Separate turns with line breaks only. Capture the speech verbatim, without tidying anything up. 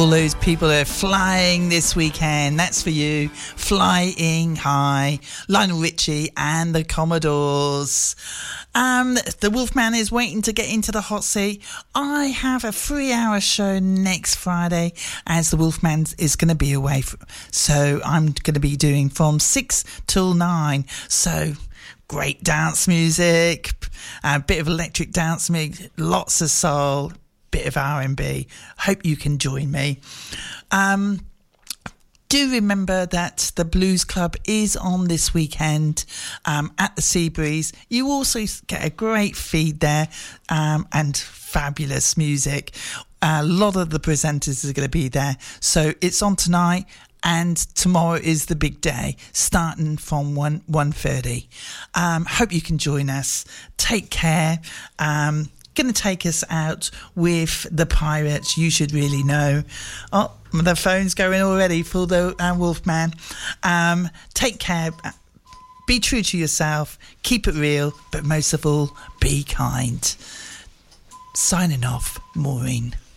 All those people that are flying this weekend, that's for you. Flying high. Lionel Richie and the Commodores. Um, the Wolfman is waiting to get into the hot seat. I have a three-hour show next Friday as the Wolfman is going to be away. For, so I'm going to be doing from six till nine. So great dance music, a bit of electric dance music, lots of soul, bit of R and B. Hope you can join me. Um, do remember that the Blues Club is on this weekend um, at the Seabreeze. You also get a great feed there um, and fabulous music. A lot of the presenters are going to be there. So it's on tonight, and tomorrow is the big day, starting from one one thirty. Um, hope you can join us. Take care. Um, going to take us out with the Pirates. You Should Really Know. Oh, the phone's going already for the uh, Wolfman. Um, take care. Be true to yourself. Keep it real. But most of all, be kind. Signing off, Maureen.